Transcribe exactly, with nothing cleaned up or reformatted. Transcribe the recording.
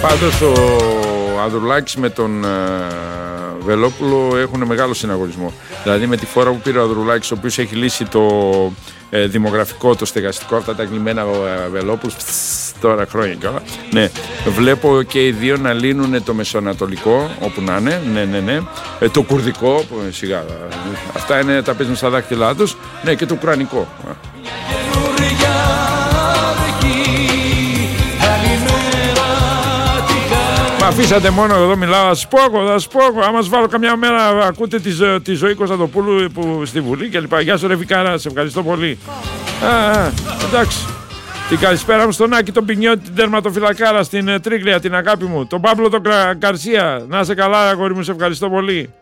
Πάντως ο Ανδρουλάκης με τον ε, Βελόπουλο έχουν μεγάλο συναγωνισμό. Δηλαδή με τη φορά που πήρε ο Ανδρουλάκης, ο οποίος έχει λύσει το ε, δημογραφικό, το στεγαστικό, αυτά τα κλειμμένα ε, Βελόπουλος, τώρα χρόνια κιόλα. Ναι, βλέπω και οι δύο να λύνουν το μεσοανατολικό, όπου να είναι, ναι, ναι, ναι. Ε, το κουρδικό, σιγά, αυτά είναι, τα παίζουν στα δάχτυλά τους, ναι, και το ουκρανικό. Μ' αφήσατε μόνο εδώ μιλάω, θα σου πω εγώ, θα σου πω εγώ. Άμα σου βάλω καμιά μέρα, ακούτε τη, ζω, τη ζωή Κωνσταντοπούλου που στη Βουλή και λοιπά. Γεια σου ρε Βικάρα, σε ευχαριστώ πολύ. Α, α, εντάξει. Την καλησπέρα μου στον Άκη τον Πινιώτη, την τερματοφυλακάρα, στην Τρίγλια, την αγάπη μου. Τον Παύλο τον Καρσία, να είσαι καλά αγόρι μου, σε ευχαριστώ πολύ.